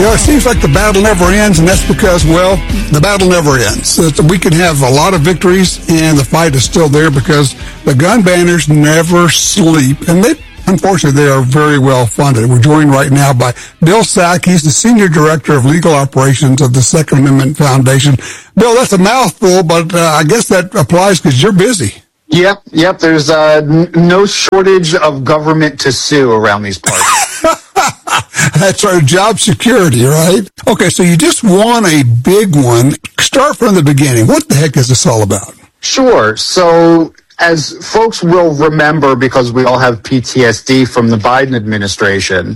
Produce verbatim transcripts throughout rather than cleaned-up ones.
You know, it seems like the battle never ends, and that's because, well, the battle never ends. We can have a lot of victories, and the fight is still there because the gun banners never sleep, and they, unfortunately, they are very well funded. We're joined right now by Bill Sack. He's the Senior Director of Legal Operations of the Second Amendment Foundation. Bill, that's a mouthful, but uh, I guess that applies because you're busy. Yep, yep. There's uh, n- no shortage of government to sue around these parts. That's our job security, right? Okay, so you just won a big one. Start from the beginning. What the heck is this all about? Sure. So, as folks will remember, because we all have P T S D from the Biden administration,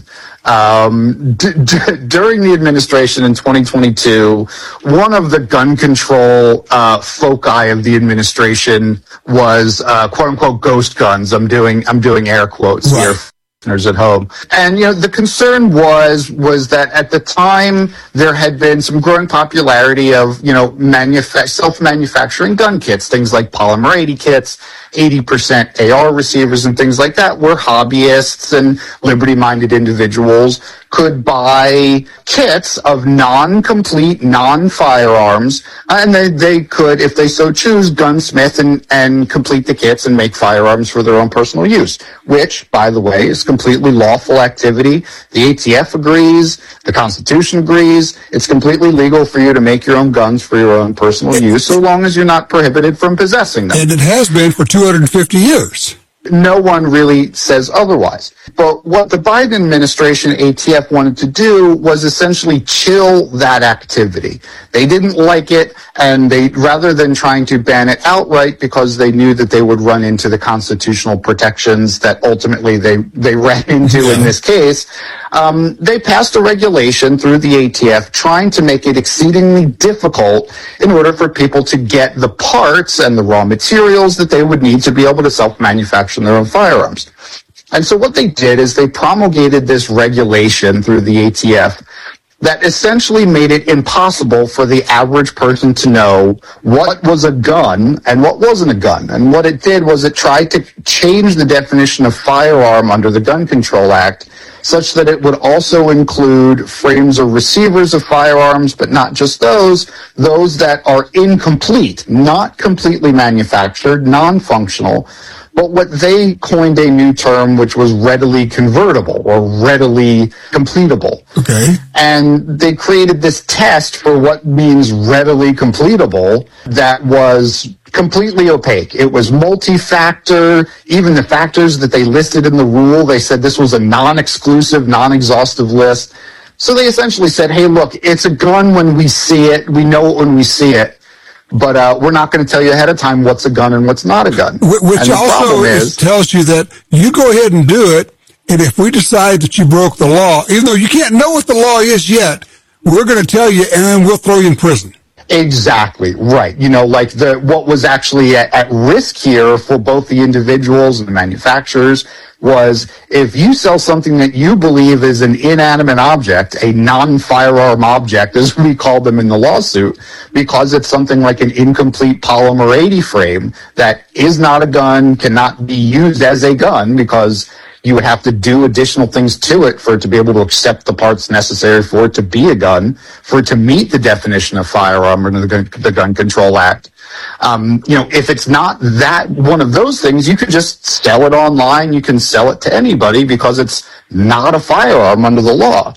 um, d- d- during the administration in twenty twenty-two, one of the gun control uh, foci of the administration was uh, "quote unquote" ghost guns. I'm doing I'm doing air quotes right. here. At home. And, you know, the concern was, was that at the time there had been some growing popularity of, you know, manufa- self-manufacturing gun kits, things like polymer eighty kits, eighty percent A R receivers and things like that, where hobbyists and liberty-minded individuals could buy kits of non-complete, non-firearms, and they, they could, if they so choose, gunsmith and, and complete the kits and make firearms for their own personal use, which, by the way, is completely lawful activity. The A T F agrees, the Constitution agrees, it's completely legal for you to make your own guns for your own personal use, so long as you're not prohibited from possessing them. And it has been for two hundred fifty years. No one really says otherwise. But what the Biden administration, A T F, wanted to do was essentially chill that activity. They didn't like it, and they, rather than trying to ban it outright because they knew that they would run into the constitutional protections that ultimately they, they ran into in this case, um, they passed a regulation through the A T F trying to make it exceedingly difficult in order for people to get the parts and the raw materials that they would need to be able to self-manufacture their own firearms. And so what they did is they promulgated this regulation through the A T F that essentially made it impossible for the average person to know what was a gun and what wasn't a gun. And what it did was it tried to change the definition of firearm under the Gun Control Act such that it would also include frames or receivers of firearms, but not just those, those that are incomplete, not completely manufactured, non-functional, but what they coined a new term, which was readily convertible or readily completable. Okay. And they created this test for what means readily completable that was completely opaque. It was multi-factor. Even the factors that they listed in the rule, they said this was a non-exclusive, non-exhaustive list. So they essentially said, hey, look, it's a gun when we see it. We know it when we see it. But uh, we're not going to tell you ahead of time what's a gun and what's not a gun. Which also is, tells you that you go ahead and do it, and if we decide that you broke the law, even though you can't know what the law is yet, we're going to tell you, and then we'll throw you in prison. Exactly, right. You know, like the what was actually at, at risk here for both the individuals and the manufacturers was if you sell something that you believe is an inanimate object, a non-firearm object, as we called them in the lawsuit, because it's something like an incomplete polymer eighty frame that is not a gun, cannot be used as a gun because you would have to do additional things to it for it to be able to accept the parts necessary for it to be a gun, for it to meet the definition of firearm under the Gun, the Gun Control Act. Um, you know, if it's not that one of those things, you could just sell it online. You can sell it to anybody because it's not a firearm under the law.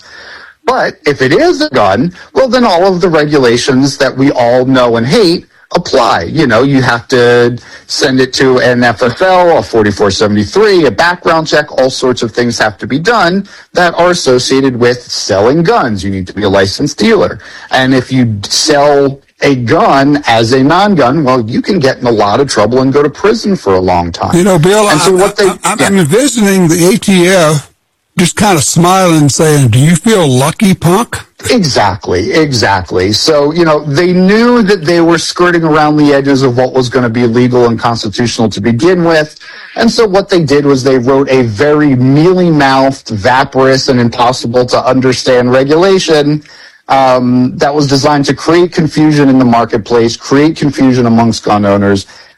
But if it is a gun, well, then all of the regulations that we all know and hate apply. You know, you have to send it to an F F L, a forty-four seventy-three, a background check, all sorts of things have to be done that are associated with selling guns. You need to be a licensed dealer. And if you sell a gun as a non-gun, well, you can get in a lot of trouble and go to prison for a long time. You know, Bill, and so I, what they, I, I'm, yeah. I'm envisioning the A T F just kind of smiling and saying, do you feel lucky, punk? Exactly, exactly. So, you know, they knew that they were skirting around the edges of what was going to be legal and constitutional to begin with. And so what they did was they wrote a very mealy-mouthed, vaporous, and impossible to understand regulation um, that was designed to create confusion in the marketplace, create confusion amongst gun owners,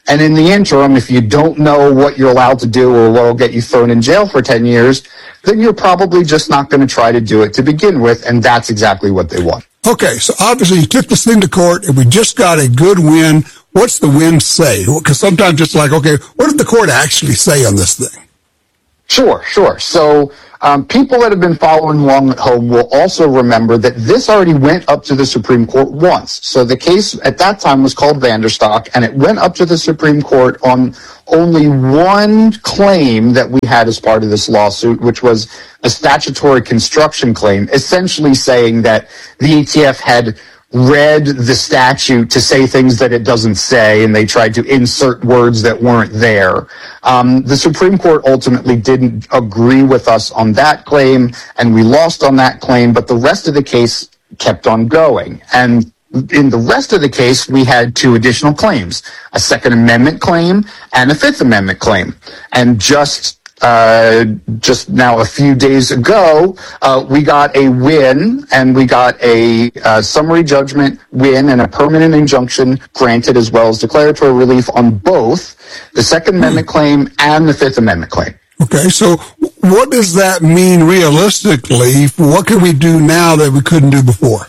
And in the interim, if you don't know what you're allowed to do or what will get you thrown in jail for ten years, then you're probably just not going to try to do it to begin with. And that's exactly what they want. Okay, so obviously you took this thing to court and we just got a good win. What's the win say? Because sometimes it's like, okay, what did the court actually say on this thing? Sure, sure. So um, people that have been following along at home will also remember that this already went up to the Supreme Court once. So the case at that time was called Vanderstock, and it went up to the Supreme Court on only one claim that we had as part of this lawsuit, which was a statutory construction claim, essentially saying that the A T F had read the statute to say things that it doesn't say, and they tried to insert words that weren't there. Um, the Supreme Court ultimately didn't agree with us on that claim, and we lost on that claim, but the rest of the case kept on going. And in the rest of the case, we had two additional claims, a Second Amendment claim and a Fifth Amendment claim. And just Uh, just now a few days ago, uh, we got a win, and we got a uh, summary judgment win and a permanent injunction granted, as well as declaratory relief on both the Second Amendment claim and the Fifth Amendment claim. Okay, so what does that mean realistically? What can we do now that we couldn't do before?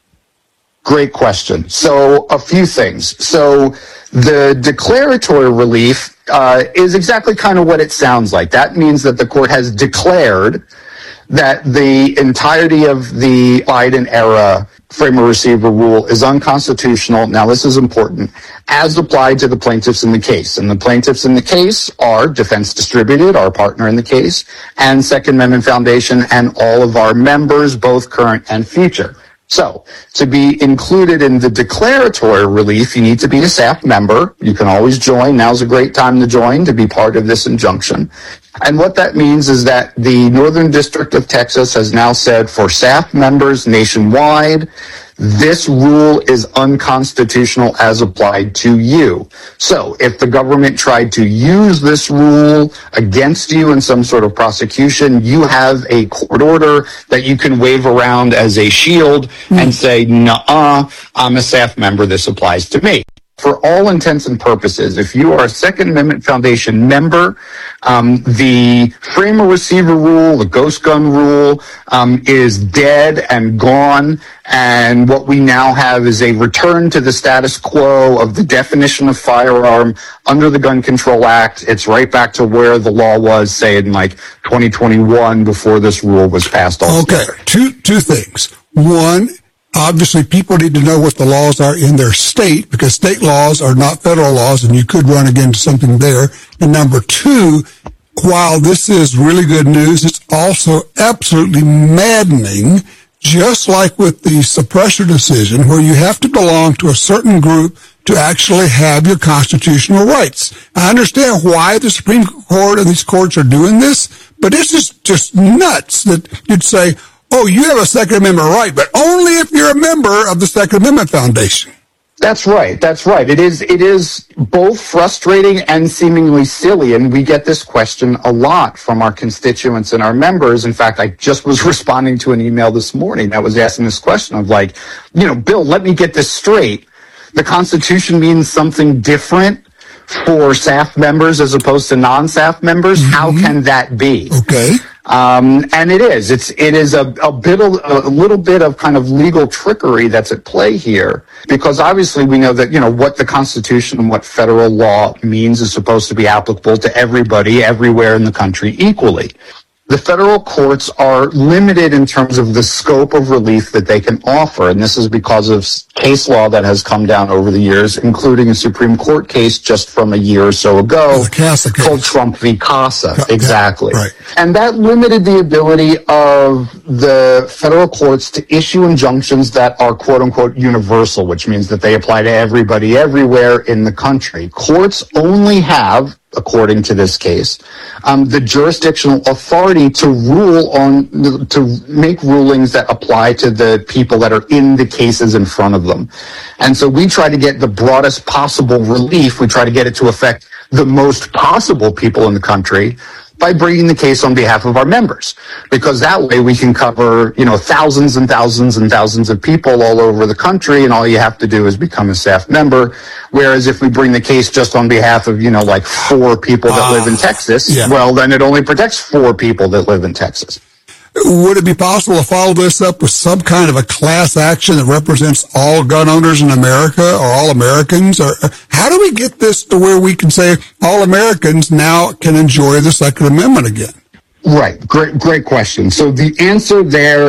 Great question. So a few things. So the declaratory relief uh, is exactly kind of what it sounds like. That means that the court has declared that the entirety of the Biden era framer receiver rule is unconstitutional. Now, this is important, as applied to the plaintiffs in the case. And the plaintiffs in the case are Defense Distributed, our partner in the case, and Second Amendment Foundation, and all of our members, both current and future. So, to be included in the declaratory relief, you need to be a S A F member. You can always join. Now's a great time to join to be part of this injunction. And what that means is that the Northern District of Texas has now said for S A F members nationwide, this rule is unconstitutional as applied to you. So if the government tried to use this rule against you in some sort of prosecution, you have a court order that you can wave around as a shield mm. and say, nuh-uh, I'm a S A F member, this applies to me. For all intents and purposes, if you are a Second Amendment Foundation member, um, the framer receiver rule, the ghost gun rule, um, is dead and gone. And what we now have is a return to the status quo of the definition of firearm under the Gun Control Act. It's right back to where the law was, say, in like twenty twenty-one before this rule was passed. Okay, two two things. One, obviously, people need to know what the laws are in their state, because state laws are not federal laws, and you could run against something there. And number two, while this is really good news, it's also absolutely maddening, just like with the suppressor decision, where you have to belong to a certain group to actually have your constitutional rights. I understand why the Supreme Court and these courts are doing this, but it's just, just nuts that you'd say, oh, you have a Second Amendment right, but only if you're a member of the Second Amendment Foundation. That's right. That's right. It is, it is both frustrating and seemingly silly. And we get this question a lot from our constituents and our members. In fact, I just was responding to an email this morning that was asking this question of like, you know, Bill, let me get this straight. The Constitution means something different for S A F members as opposed to non-S A F members. Mm-hmm. How can that be? Okay. Um, and it is, it's, it is a, a bit of, a little bit of kind of legal trickery that's at play here, because obviously we know that, you know, what the Constitution and what federal law means is supposed to be applicable to everybody, everywhere in the country equally. The federal courts are limited in terms of the scope of relief that they can offer, and this is because of case law that has come down over the years, including a Supreme Court case just from a year or so ago called Trump v. Casa. Ca- exactly. Right. And that limited the ability of the federal courts to issue injunctions that are quote-unquote universal, which means that they apply to everybody everywhere in the country. Courts only have, according to this case, um, the jurisdictional authority to rule on, to make rulings that apply to the people that are in the cases in front of them. And so we try to get the broadest possible relief. We try to get it to affect the most possible people in the country by bringing the case on behalf of our members, because that way we can cover, you know, thousands and thousands and thousands of people all over the country, and all you have to do is become a staff member. Whereas if we bring the case just on behalf of, you know, like four people that uh, live in Texas, yeah. well, then it only protects four people that live in Texas. Would it be possible to follow this up with some kind of a class action that represents all gun owners in America or all Americans? Or how do we get this to where we can say all Americans now can enjoy the Second Amendment again? Right. Great, great question. So the answer there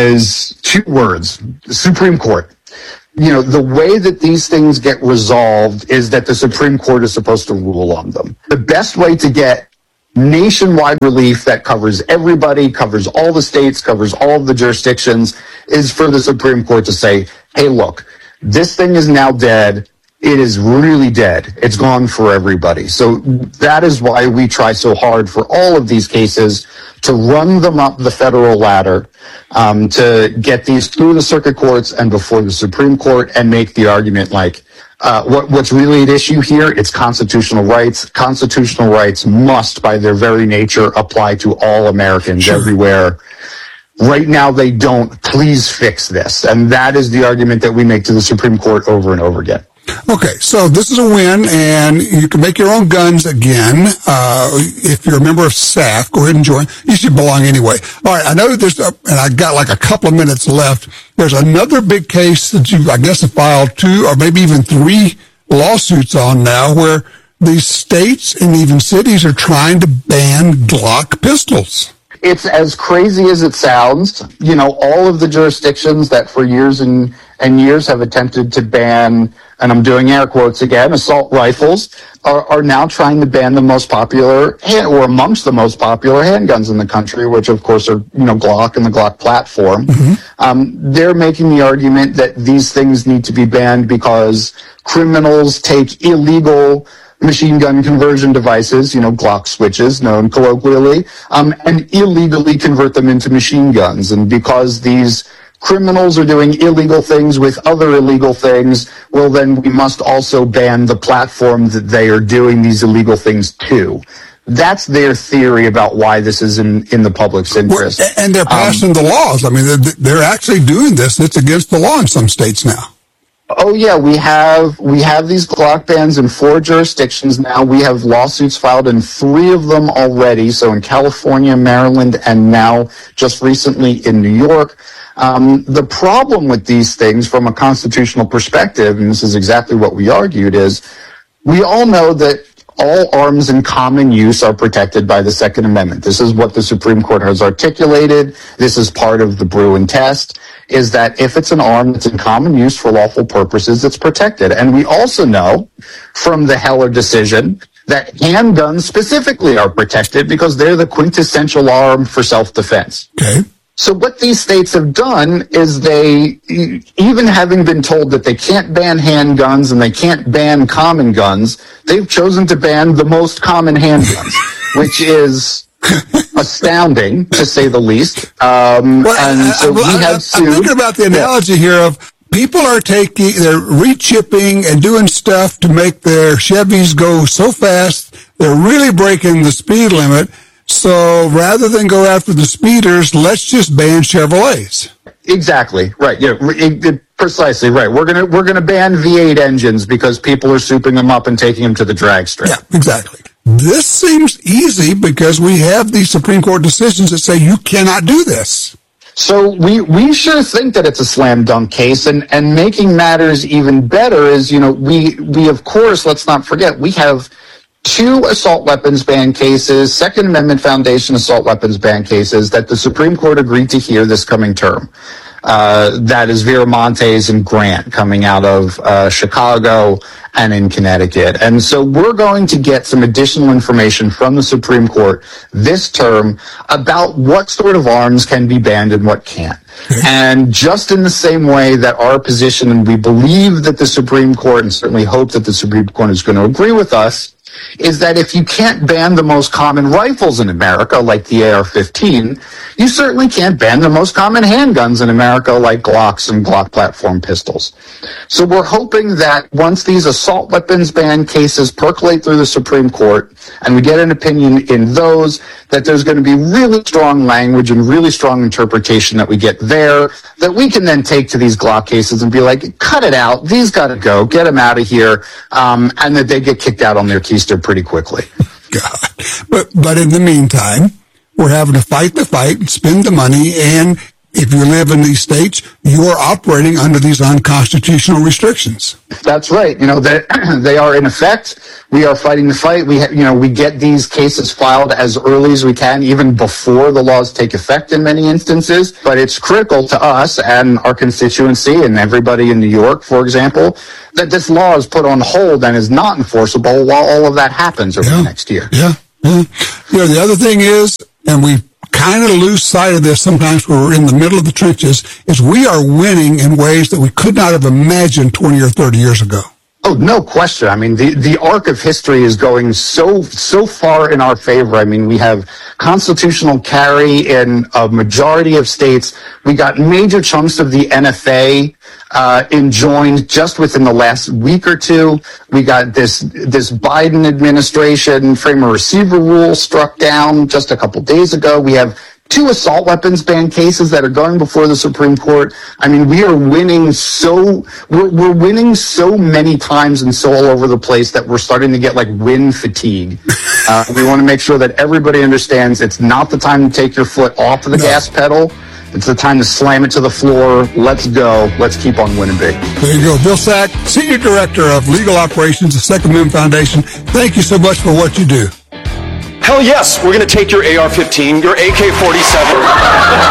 is two words: the Supreme Court. You know, the way that these things get resolved is that the Supreme Court is supposed to rule on them. The best way to get nationwide relief that covers everybody, covers all the states, covers all of the jurisdictions, is for the Supreme Court to say, hey, look, this thing is now dead. It is really dead. It's gone for everybody. So that is why we try so hard for all of these cases to run them up the federal ladder, um, to get these through the circuit courts and before the Supreme Court, and make the argument like, Uh, what, what's really at issue here, it's constitutional rights. Constitutional rights must, by their very nature, apply to all Americans sure. everywhere. Right now, they don't. Please fix this. And that is the argument that we make to the Supreme Court over and over again. Okay, so this is a win, and you can make your own guns again. Uh, if you're a member of S A F, go ahead and join. You should belong anyway. All right, I know that there's, a, and I got like a couple of minutes left. There's another big case that you, I guess, have filed two or maybe even three lawsuits on now, where these states and even cities are trying to ban Glock pistols. It's as crazy as it sounds. You know, all of the jurisdictions that for years and, and years have attempted to ban, and I'm doing air quotes again, assault rifles, are, are now trying to ban the most popular, or amongst the most popular handguns in the country, which of course are, you know, Glock and the Glock platform. Mm-hmm. Um, they're making the argument that these things need to be banned because criminals take illegal machine gun conversion devices, you know, Glock switches, known colloquially, um, and illegally convert them into machine guns. And because these criminals are doing illegal things with other illegal things, well, then we must also ban the platform that they are doing these illegal things to. That's their theory about why this is in, in the public's interest. Well, and they're passing um, the laws. I mean, they're, they're actually doing this. It's against the law in some states now. Oh yeah, we have we have these Glock bans in four jurisdictions now. We have lawsuits filed in three of them already. So in California, Maryland, and now just recently in New York. Um, the problem with these things from a constitutional perspective, and this is exactly what we argued, is we all know that all arms in common use are protected by the Second Amendment. This is what the Supreme Court has articulated. This is part of the Bruin test, is that if it's an arm that's in common use for lawful purposes, it's protected. And we also know from the Heller decision that handguns specifically are protected because they're the quintessential arm for self-defense. Okay. So what these states have done is they, even having been told that they can't ban handguns and they can't ban common guns, they've chosen to ban the most common handguns, which is astounding, to say the least. Um, well, and so I, we I, have sued. I'm thinking about the analogy here of people are taking, they're re-chipping and doing stuff to make their Chevys go so fast, they're really breaking the speed limit. So rather than go after the speeders, let's just ban Chevrolets. Exactly right. Yeah, it, it, precisely right. We're gonna we're gonna ban V eight engines because people are souping them up and taking them to the drag strip. Yeah, exactly. This seems easy because we have these Supreme Court decisions that say you cannot do this. So we, we sure think that it's a slam dunk case, and, and making matters even better is, you know, we, we of course, let's not forget, we have two assault weapons ban cases, Second Amendment Foundation assault weapons ban cases that the Supreme Court agreed to hear this coming term. Uh, that is Viramontes and Grant coming out of uh, Chicago and in Connecticut. And so we're going to get some additional information from the Supreme Court this term about what sort of arms can be banned and what can't. And just in the same way that our position, and we believe that the Supreme Court, and certainly hope that the Supreme Court is going to agree with us, is that if you can't ban the most common rifles in America, like the A R fifteen, you certainly can't ban the most common handguns in America, like Glocks and Glock platform pistols. So we're hoping that once these assault weapons ban cases percolate through the Supreme Court, and we get an opinion in those, that there's going to be really strong language and really strong interpretation that we get there, that we can then take to these Glock cases and be like, cut it out, these got to go, get them out of here, um, and that they get kicked out on their keister pretty quickly. God. But, but in the meantime, we're having to fight the fight and spend the money, and if you live in these states, you are operating under these unconstitutional restrictions. That's right. You know, they, they are in effect. We are fighting the fight. We, ha- you know, we get these cases filed as early as we can, even before the laws take effect in many instances. But it's critical to us and our constituency and everybody in New York, for example, that this law is put on hold and is not enforceable while all of that happens over yeah. the next year. Yeah. yeah. You know, the other thing is, and we kind of lose sight of this sometimes when we're in the middle of the trenches, is we are winning in ways that we could not have imagined twenty or thirty years ago. Oh, no question. I mean, the, the arc of history is going so, so far in our favor. I mean, we have constitutional carry in a majority of states. We got major chunks of the N F A, uh, enjoined just within the last week or two. We got this, this Biden administration frame a receiver rule struck down just a couple days ago. We have two assault weapons ban cases that are going before the Supreme Court. I mean, we are winning so, we're, we're winning so many times and so all over the place that we're starting to get like win fatigue. Uh, we want to make sure that everybody understands it's not the time to take your foot off of the no. gas pedal. It's the time to slam it to the floor. Let's go. Let's keep on winning big. There you go. Bill Sack, Senior Director of Legal Operations at Second Amendment Foundation. Thank you so much for what you do. Hell yes, we're going to take your A R fifteen, your A K forty-seven.